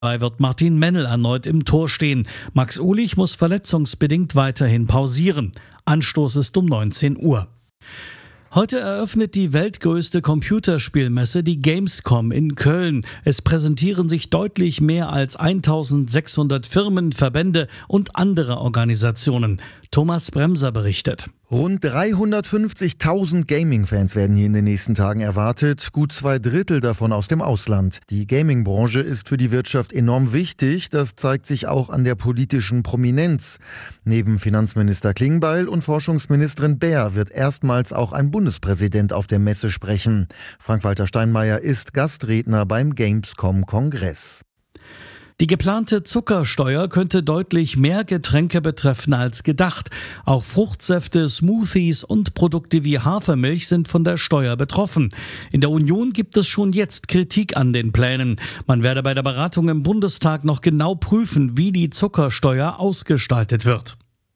Dabei wird Martin Mennel erneut im Tor stehen. Max Ulich muss verletzungsbedingt weiterhin pausieren. Anstoß ist um 19 Uhr. Heute eröffnet die weltgrößte Computerspielmesse, die Gamescom in Köln. Es präsentieren sich deutlich mehr als 1600 Firmen, Verbände und andere Organisationen. Thomas Bremser berichtet. Rund 350.000 Gaming-Fans werden hier in den nächsten Tagen erwartet, gut 2/3 davon aus dem Ausland. Die Gaming-Branche ist für die Wirtschaft enorm wichtig, das zeigt sich auch an der politischen Prominenz. Neben Finanzminister Klingbeil und Forschungsministerin Baer wird erstmals auch ein Bundespräsident auf der Messe sprechen. Frank-Walter Steinmeier ist Gastredner beim Gamescom-Kongress. Die geplante Zuckersteuer könnte deutlich mehr Getränke betreffen als gedacht. Auch Fruchtsäfte, Smoothies und Produkte wie Hafermilch sind von der Steuer betroffen. In der Union gibt es schon jetzt Kritik an den Plänen. Man werde bei der Beratung im Bundestag noch genau prüfen, wie die Zuckersteuer ausgestaltet wird.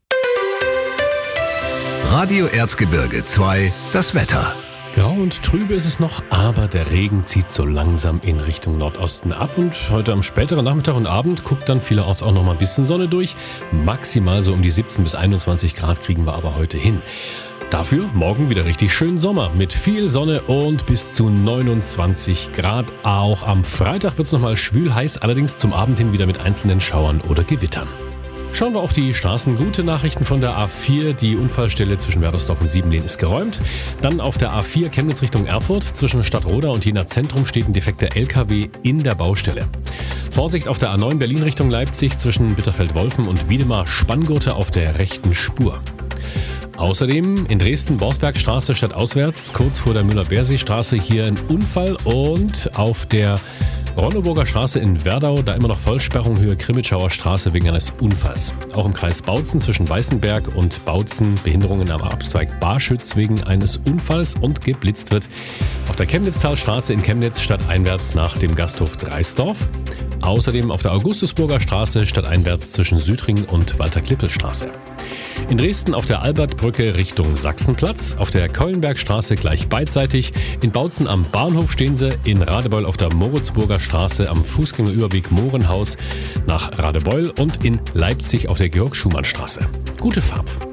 Radio Erzgebirge 2, das Wetter. Grau und trübe ist es noch, aber der Regen zieht so langsam in Richtung Nordosten ab und heute am späteren Nachmittag und Abend guckt dann vielerorts auch noch mal ein bisschen Sonne durch. Maximal so um die 17 bis 21 Grad kriegen wir aber heute hin. Dafür morgen wieder richtig schön Sommer mit viel Sonne und bis zu 29 Grad. Auch am Freitag wird es nochmal schwül heiß, allerdings zum Abend hin wieder mit einzelnen Schauern oder Gewittern. Schauen wir auf die Straßen. Gute Nachrichten von der A4. Die Unfallstelle zwischen Werdersdorf und Siebenlehn ist geräumt. Dann auf der A4 Chemnitz Richtung Erfurt. Zwischen Stadtroda und Jena Zentrum steht ein defekter LKW in der Baustelle. Vorsicht auf der A9 Berlin Richtung Leipzig zwischen Bitterfeld-Wolfen und Wiedemar Spanngurte auf der rechten Spur. Außerdem in Dresden Borsbergstraße stadtauswärts, kurz vor der Müller-Bersee-Straße hier ein Unfall und auf der Ronneburger Straße in Werdau, da immer noch Vollsperrung Höhe Krimitschauer Straße wegen eines Unfalls. Auch im Kreis Bautzen zwischen Weißenberg und Bautzen Behinderungen am Abzweig Barschütz wegen eines Unfalls und geblitzt wird. Auf der Chemnitztalstraße in Chemnitz stadteinwärts nach dem Gasthof Dreisdorf. Außerdem auf der Augustusburger Straße stadteinwärts zwischen Südring und Walter-Klippel-Straße. In Dresden auf der Albertbrücke Richtung Sachsenplatz, auf der Keulenbergstraße gleich beidseitig, in Bautzen am Bahnhof stehen sie, in Radebeul auf der Moritzburger Straße am Fußgängerüberweg Mohrenhaus nach Radebeul und in Leipzig auf der Georg-Schumann-Straße. Gute Fahrt!